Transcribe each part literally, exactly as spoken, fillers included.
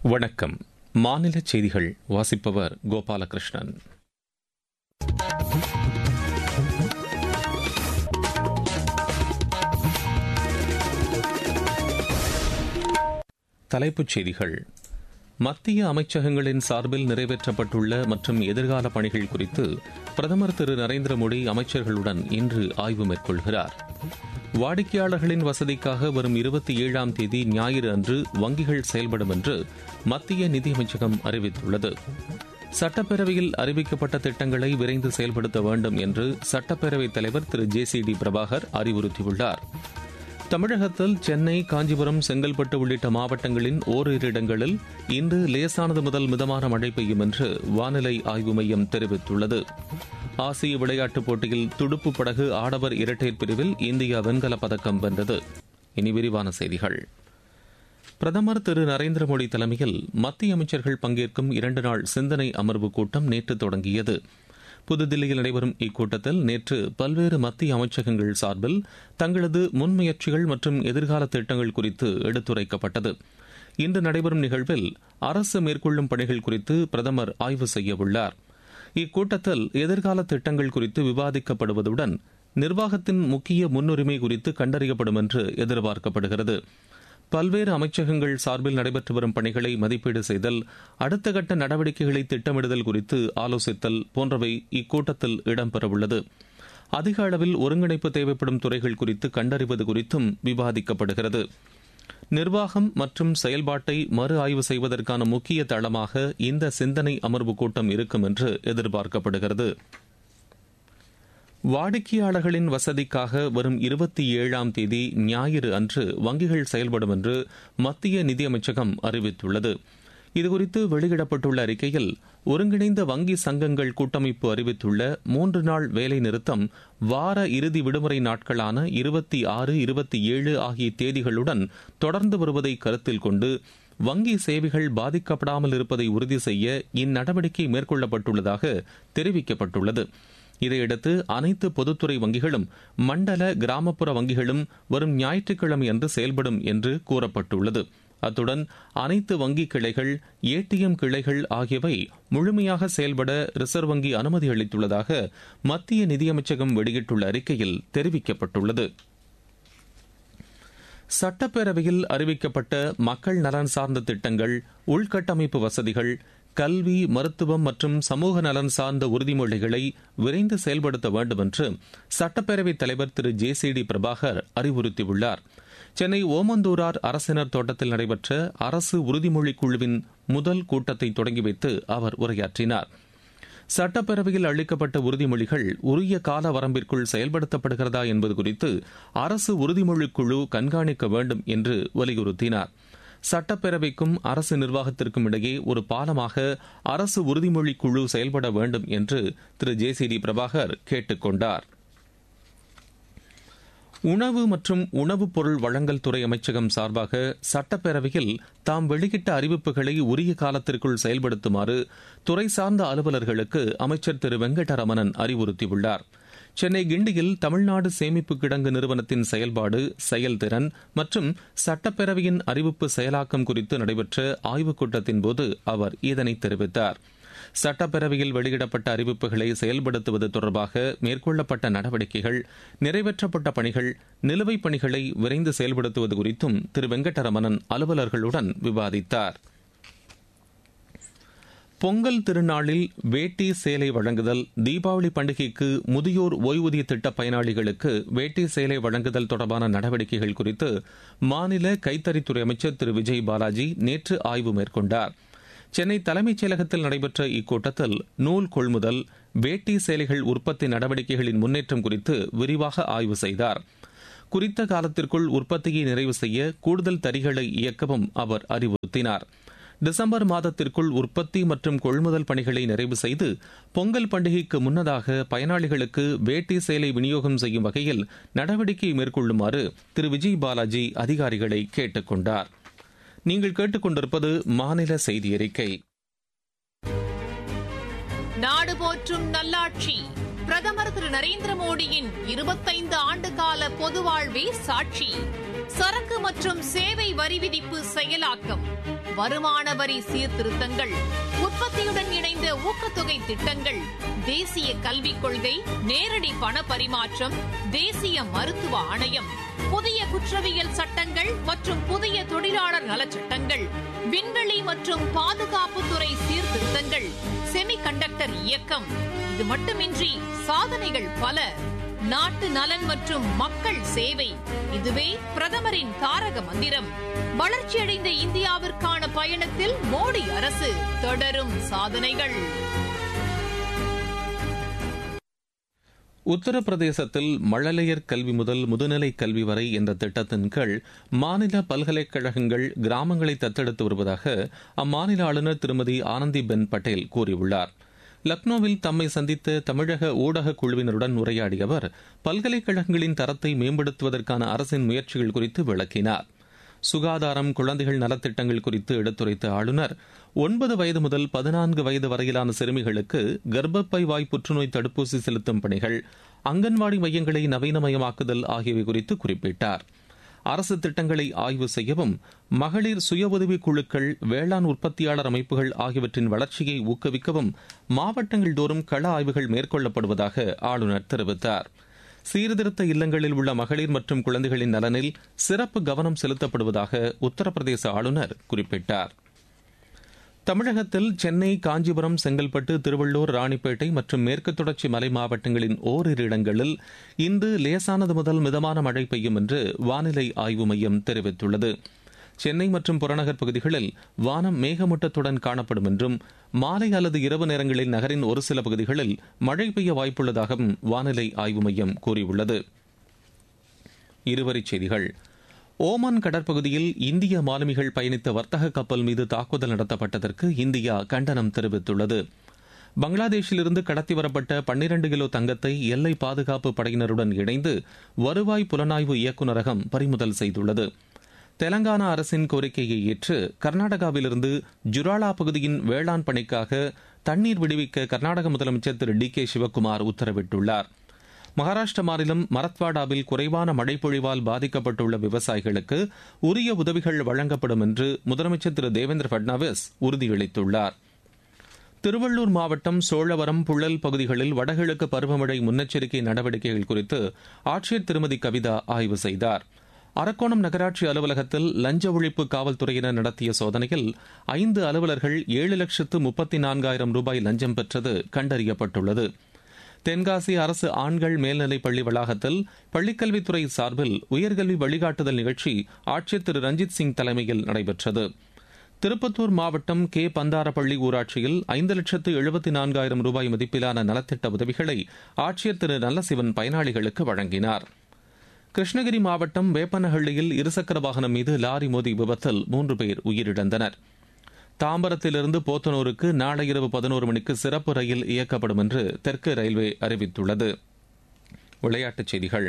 வணக்கம். மாநில செய்திகள் வாசிப்பவர் கோபாலகிருஷ்ணன். தலைப்புச் செய்திகள். மத்திய அமைச்சகங்களின் சார்பில் நிறைவேற்றப்பட்டுள்ள மற்றும் எதிர்கால பணிகள் குறித்து பிரதமர் திரு நரேந்திர மோடி அமைச்சர்களுடன் இன்று ஆய்வு மேற்கொள்கிறார். வாடிக்கையாளர்களின் வசதிக்காக வரும் இருபத்தி ஏழாம் தேதி ஞாயிறு அன்று வங்கிகள் செயல்படும் என்று மத்திய நிதியமைச்சகம் அறிவித்துள்ளது. சட்டப்பேரவையில் அறிவிக்கப்பட்ட திட்டங்களை விரைந்து செயல்படுத்த வேண்டும் என்று சட்டப்பேரவைத் தலைவர் திரு ஜே சி டி பிரபாகர் அறிவுறுத்தியுள்ளார். தமிழகத்தில் சென்னை, காஞ்சிபுரம், செங்கல்பட்டு உள்ளிட்ட மாவட்டங்களின் ஓரிரு இடங்களில் இன்று லேசானது முதல் மிதமான மழை பெய்யும் என்று வானிலை ஆய்வு மையம் தெரிவித்துள்ளது. ஆசிய விளையாட்டுப் போட்டியில் துடுப்பு படகு ஆடவர் இரட்டையர் பிரிவில் இந்தியா வெண்கலப் பதக்கம் வென்றது. இனி விரிவான செய்திகள். பிரதமர் திரு நரேந்திர மோடி தலைமையில் மத்திய அமைச்சர்கள் பங்கேற்கும் இரண்டு நாள் சிந்தனை அமர்வு கூட்டம் நேற்று தொடங்கியது. புதுதில்லியில் நடைபெறும் இக்கூட்டத்தில் நேற்று பல்வேறு மத்திய அமைச்சகங்கள் சார்பில் தங்களது முன்முயற்சிகள் மற்றும் எதிர்கால திட்டங்கள் குறித்து எடுத்துரைக்கப்பட்டது. இன்று நடைபெறும் நிகழ்வில் அரசு மேற்கொள்ளும் பணிகள் குறித்து பிரதமர் ஆய்வு செய்யவுள்ளார். இக்கூட்டத்தில் எதிர்கால திட்டங்கள் குறித்து விவாதிக்கப்படுவதுடன் நிர்வாகத்தின் முக்கிய முன்னுரிமை குறித்து கண்டறியப்படும் என்று எதிர்பார்க்கப்படுகிறது. பல்வேறு அமைச்சகங்கள் சார்பில் நடைபெற்று வரும் பணிகளை மதிப்பீடு செய்தல், அடுத்த கட்ட நடவடிக்கைகளை திட்டமிடுதல் குறித்து ஆலோசித்தல் போன்றவை இக்கூட்டத்தில் இடம்பெறவுள்ளது. அதிக அளவில் ஒருங்கிணைப்பு தேவைப்படும் துறைகள் குறித்து கண்டறிவது குறித்தும் விவாதிக்கப்படுகிறது. நிர்வாகம் மற்றும் செயல்பாட்டை மறு ஆய்வு செய்வதற்கான முக்கிய தளமாக இந்த சிந்தனை அமர்வு கூட்டம் இருக்கும் என்று எதிர்பார்க்கப்படுகிறது. வாடிக்கையாளர்களின் வசதிக்காக வரும் இருபத்தி ஏழாம் தேதி ஞாயிறு அன்று வங்கிகள் செயல்படும் என்று மத்திய நிதியமைச்சகம் அறிவித்துள்ளது. இதுகுறித்து வெளியிடப்பட்டுள்ள அறிக்கையில், ஒருங்கிணைந்த வங்கி சங்கங்கள் கூட்டமைப்பு அறிவித்துள்ள மூன்று நாள் வேலை நிறுத்தம் வார இறுதி விடுமுறை நாட்களான இருபத்தி ஆறு இருபத்தி ஏழு ஆகிய தேதிகளுடன் தொடர்ந்து வருவதை கருத்தில் கொண்டு வங்கி சேவைகள் பாதிக்கப்படாமல் இருப்பதை உறுதி செய்ய இந்நடவடிக்கை மேற்கொள்ளப்பட்டுள்ளதாக தெரிவிக்கப்பட்டுள்ளது. இதையடுத்து அனைத்து பொதுத்துறை வங்கிகளும் மண்டல கிராமப்புற வங்கிகளும் வரும் ஞாயிற்றுக்கிழமை அன்று செயல்படும் என்று கூறப்பட்டுள்ளது. அத்துடன் அனைத்து வங்கி கிளைகள், ஏ டி எம் கிளைகள் ஆகியவை முழுமையாக செயல்பட ரிசர்வ் வங்கி அனுமதி அளித்துள்ளதாக மத்திய நிதியமைச்சகம் வெளியிட்டுள்ள அறிக்கையில் தெரிவிக்கப்பட்டுள்ளது. சட்டப்பேரவையில் அறிவிக்கப்பட்ட மக்கள் நலன் சார்ந்த திட்டங்கள், உள்கட்டமைப்பு வசதிகள், கல்வி, மருத்துவம் மற்றும் சமூக நலன் சார்ந்த உறுதிமொழிகளை விரைந்து செயல்படுத்த வேண்டும் என்று சட்டப்பேரவைத் தலைவர் திரு ஜே சி டி பிரபாகர் அறிவுறுத்தியுள்ளார். சென்னை ஓமந்தூரார் அரசினர் தோட்டத்தில் நடைபெற்ற அரசு உறுதிமொழி குழுவின் முதல் கூட்டத்தை தொடங்கி வைத்து அவர் உரையாற்றினார். சட்டப்பேரவையில் அளிக்கப்பட்ட உறுதிமொழிகள் உரிய கால வரம்பிற்குள் செயல்படுத்தப்படுகிறதா என்பது குறித்து அரசு உறுதிமொழி குழு கண்காணிக்க வேண்டும் என்று வலியுறுத்தினார். சட்டப்பேரவைக்கும் அரசு நிர்வாகத்திற்கும் இடையே ஒரு பாலமாக அரசு உறுதிமொழி குழு செயல்பட வேண்டும் என்று திரு ஜே சி டி பிரபாகர் கேட்டுக் கொண்டார். உணவு மற்றும் உணவுப் பொருள் வழங்கல் துறை அமைச்சகம் சார்பாக சட்டப்பேரவையில் தாம் வெளியிட்ட அறிவிப்புகளை உரிய காலத்திற்குள் செயல்படுத்துமாறு துறை சார்ந்த அலுவலர்களுக்கு அமைச்சர் திரு வெங்கடரமணன் அறிவுறுத்தியுள்ளார். சென்னை கிண்டியில் தமிழ்நாடு சேமிப்பு கிடங்கு நிறுவனத்தின் செயல்பாடு, செயல்திறன் மற்றும் சட்டப்பேரவையின் அறிவிப்பு செயலாக்கம் குறித்து நடைபெற்ற ஆய்வுக் கூட்டத்தின்போது அவர் இதனை தெரிவித்தார். சட்டப்பேரவையில் வெளியிடப்பட்ட அறிவிப்புகளை செயல்படுத்துவது தொடர்பாக மேற்கொள்ளப்பட்ட நடவடிக்கைகள், நிறைவேற்றப்பட்ட பணிகள், நிலுவைப் பணிகளை விரைந்து செயல்படுத்துவது குறித்தும் திரு வெங்கடரமணன் அலுவலர்களுடன் விவாதித்தார். பொங்கல் திருநாளில் வேட்டி சேலை வழங்குதல், தீபாவளி பண்டிகைக்கு முதியோர் ஓய்வூதிய திட்ட பயனாளிகளுக்கு வேட்டி சேலை வழங்குதல் தொடர்பான நடவடிக்கைகள் குறித்து மாநில கைத்தறித்துறை அமைச்சர் திரு விஜய் பாலாஜி நேற்று ஆய்வு மேற்கொண்டார். சென்னை தலைமைச் செயலகத்தில் நடைபெற்ற இக்கூட்டத்தில் நூல் கொள்முதல், வேட்டி சேலைகள் உற்பத்தி நடவடிக்கைகளின் முன்னேற்றம் குறித்து விரிவாக ஆய்வு செய்தார். குறித்த காலத்திற்குள் உற்பத்தியை நிறைவு செய்ய கூடுதல் தறிகளை இயக்கவும் அவர் அறிவுறுத்தினார். டிசம்பர் மாதத்திற்குள் உற்பத்தி மற்றும் கொள்முதல் பணிகளை நிறைவு செய்து பொங்கல் பண்டிகைக்கு முன்னதாக பயனாளிகளுக்கு வேட்டி சேலை விநியோகம் செய்யும் வகையில் நடவடிக்கை மேற்கொள்ளுமாறு திரு விஜய் பாலாஜி அதிகாரிகளை கேட்டுக் கொண்டார். நீங்கள் கேட்டுக்கொண்டிருப்பது மாநில செய்தி அறிக்கை. நாடு போற்றும் நல்லாட்சி பிரதமர் திரு நரேந்திர மோடியின் இருபத்தைந்து ஆண்டு கால பொது வாழ்வே சாட்சி. சரக்கு மற்றும் சேவை வரி விதிப்பு செயலாக்கம், வருமான வரி சீர்திருத்தங்கள், உற்பத்தியுடன் இணைந்த ஊக்கத்தொகை திட்டங்கள், தேசிய கல்விக் கொள்கை, நேரடி பண பரிமாற்றம், தேசிய மருத்துவ ஆணையம், புதிய குற்றவியல் சட்டங்கள் மற்றும் புதிய தொழிலாளர் நலச்சட்டங்கள், விண்வெளி மற்றும் பாதுகாப்புத்துறை சீர்திருத்தங்கள், செமிகண்டக்டர் இயக்கம். இது மட்டுமின்றி சாதனைகள் பல. நாட்டு நலன் மற்றும் மக்கள் சேவை, இதுவே பிரதமரின் தாரக மந்திரம். வளர்ச்சியடைந்த இந்தியாவிற்கான பயணத்தில் மோடி அரசு, தொடரும் சாதனைகள். உத்தரப்பிரதேசத்தில் மழலையர் கல்வி முதல் முதுநிலை கல்வி வரை என்ற திட்டத்தின் கீழ் மாநில பல்கலைக்கழகங்கள் கிராமங்களை தத்தெடுத்து வருவதாக அம்மாநில ஆளுநர் திருமதி ஆனந்திபென் பட்டேல் கூறியுள்ளார். லக்னோவில் தம்மை சந்தித்த தமிழக ஊடக குழுவினருடன் உரையாடிய அவர் பல்கலைக்கழகங்களின் தரத்தை மேம்படுத்துவதற்கான அரசின் முயற்சிகள் குறித்து விளக்கினார். சுகாதாரம், குழந்தைகள் நலத்திட்டங்கள் குறித்து எடுத்துரைத்த ஆளுநர் ஒன்பது வயது முதல் பதினான்கு வயது வரையிலான சிறுமிகளுக்கு கர்ப்பப்பை வாய் புற்றுநோய் தடுப்பூசி செலுத்தும் பணிகள், அங்கன்வாடி மையங்களை நவீனமயமாக்குதல் ஆகியவை குறித்து குறிப்பிட்டார். அரசு திட்டங்களை ஆய்வு செய்யவும், மகளிர் சுய உதவிக் குழுக்கள், வேளாண் உற்பத்தியாளர் அமைப்புகள் ஆகியவற்றின் வளர்ச்சியை ஊக்குவிக்கவும் மாவட்டங்கள் தோறும் கள ஆய்வுகள் மேற்கொள்ளப்படுவதாக ஆளுநர் தெரிவித்தார். சீர்திருத்த இல்லங்களில் உள்ள மகளிர் மற்றும் குழந்தைகளின் நலனில் சிறப்பு கவனம் செலுத்தப்படுவதாக உத்தரப்பிரதேச ஆளுநர் குறிப்பிட்டார். தமிழகத்தில் சென்னை, காஞ்சிபுரம், செங்கல்பட்டு, திருவள்ளூர், ராணிப்பேட்டை மற்றும் மேற்கு தொடர்ச்சி மலை மாவட்டங்களின் ஓரிரு இடங்களில் இன்று லேசானது முதல் மிதமான மழை பெய்யும் என்று வானிலை ஆய்வு மையம் தெரிவித்துள்ளது. சென்னை மற்றும் புறநகர் பகுதிகளில் வானம் மேகமூட்டத்துடன் காணப்படும் என்றும் மாலை அல்லது இரவு நேரங்களில் நகரின் ஒரு சில பகுதிகளில் மழை பெய்ய வாய்ப்புள்ளதாகவும் வானிலை ஆய்வு மையம் கூறியுள்ளது. இருவரிச் செய்திகள். ஓமான் கடற்பகுதியில் இந்திய மாலுமிகள் பயணித்த வர்த்தக கப்பல் மீது தாக்குதல் நடத்தப்பட்டதற்கு இந்தியா கண்டனம் தெரிவித்துள்ளது. பங்களாதேஷிலிருந்து கடத்தி வரப்பட்ட பன்னிரண்டு கிலோ தங்கத்தை எல்லை பாதுகாப்பு படையினருடன் இணைந்து வருவாய் புலனாய்வு இயக்குநரகம் பறிமுதல் செய்துள்ளது. தெலங்கானா அரசின் கோரிக்கையை ஏற்று கர்நாடகாவிலிருந்து ஜுராலா பகுதியின் வேளாண் பணிக்காக தண்ணீர் விடுவிக்க கர்நாடக முதலமைச்சர் திரு டி கே சிவக்குமார் உத்தரவிட்டுள்ளார். மகாராஷ்டிர மாநிலம் மரத்வாடாவில் குறைவான மழைப்பொழிவால் பாதிக்கப்பட்டுள்ள விவசாயிகளுக்கு உரிய உதவிகள் வழங்கப்படும் என்று முதலமைச்சர் திரு தேவேந்திர பட்னாவிஸ் உறுதியளித்துள்ளார். திருவள்ளூர் மாவட்டம் சோழவரம், புழல் பகுதிகளில் வடகிழக்கு பருவமழை முன்னெச்சரிக்கை நடவடிக்கைகள் குறித்து ஆட்சியர் திருமதி கவிதா ஆய்வு செய்தார். அரக்கோணம் நகராட்சி அலுவலகத்தில் லஞ்ச ஒழிப்பு காவல்துறையினர் நடத்திய சோதனையில் ஐந்து அலுவலர்கள் ஏழு லட்சத்து முப்பத்தி நான்காயிரம் ரூபாய் லஞ்சம் பெற்றது கண்டறியப்பட்டுள்ளது. தென்காசி அரசு ஆண்கள் மேல்நிலைப் பள்ளி வளாகத்தில் பள்ளிக்கல்வித்துறை சார்பில் உயர்கல்வி வழிகாட்டுதல் நிகழ்ச்சி ஆட்சியர் திரு ரஞ்சித் சிங் தலைமையில் நடைபெற்றது. திருப்பத்தூர் மாவட்டம் கே பந்தாரப்பள்ளி ஊராட்சியில் ஐந்து லட்சத்து எழுபத்தி நான்காயிரம் ரூபாய் மதிப்பிலான நலத்திட்ட உதவிகளை ஆட்சியர் திரு நல்லசிவன் பயனாளிகளுக்கு வழங்கினார். கிருஷ்ணகிரி மாவட்டம் வேப்பனஹள்ளியில் இருசக்கர வாகனம் மீது லாரி மோதி விபத்தில் மூன்று பேர் உயிரிழந்தனர். தாம்பரத்திலிருந்து போத்தனூருக்கு நாளை இரவு பதினோரு மணிக்கு சிறப்பு ரயில் இயக்கப்படும் என்று தெற்கு ரயில்வே அறிவித்துள்ளது. விளையாட்டுச் செய்திகள்.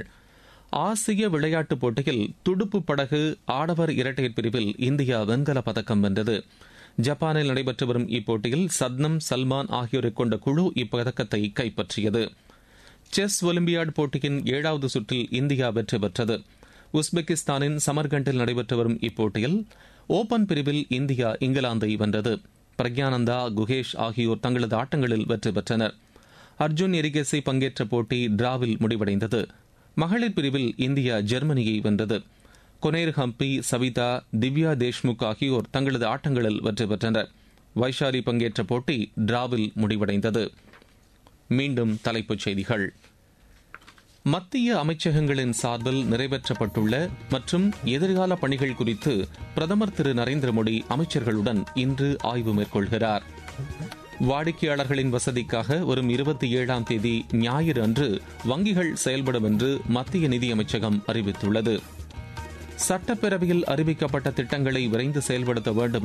ஆசிய விளையாட்டுப் போட்டியில் துடுப்பு படகு ஆடவர் இரட்டையர் பிரிவில் இந்தியா வெண்கலப் பதக்கம் வென்றது. ஜப்பானில் நடைபெற்று வரும் இப்போட்டியில் சத்னம், சல்மான் ஆகியோரை கொண்ட குழு இப்பதக்கத்தை கைப்பற்றியது. செஸ் ஒலிம்பியாட் போட்டியின் ஏழாவது சுற்றில் இந்தியா வெற்றி பெற்றது. உஸ்பெகிஸ்தானின் சமர்கண்டில் நடைபெற்று வரும் இப்போட்டியில் ஓபன் பிரிவில் இந்தியா இங்கிலாந்தை வென்றது. பிரக்யானந்தா, குகேஷ் ஆகியோர் தங்களது ஆட்டங்களில் வெற்றி பெற்றனர். அர்ஜுன் எரிகேசி பங்கேற்ற போட்டி டிராவில் முடிவடைந்தது. மகளிர் பிரிவில் இந்தியா ஜெர்மனியை வென்றது. கொனேர் ஹம்பி, சவிதா, திவ்யா தேஷ்முக் ஆகியோர் தங்களது ஆட்டங்களில் வெற்றி பெற்றனர். வைஷாலி பங்கேற்ற போட்டி டிராவில் முடிவடைந்தது. மீண்டும் தலைப்புச் செய்திகள். மத்திய அமைச்சகங்களின் சார்பில் நிறைவேற்றப்பட்டுள்ள மற்றும் எதிர்கால பணிகள் குறித்து பிரதமர் திரு நரேந்திர மோடி அமைச்சர்களுடன் இன்று ஆய்வு மேற்கொள்கிறார். வாடிக்கையாளர்களின் வசதிக்காக வரும் இருபத்தி ஏழாம் தேதி ஞாயிறு அன்று வங்கிகள் செயல்படும் என்று மத்திய நிதியமைச்சகம் அறிவித்துள்ளது. சட்டப்பேரவையில் அறிவிக்கப்பட்ட திட்டங்களை விரைந்து செயல்படுத்த வேண்டும்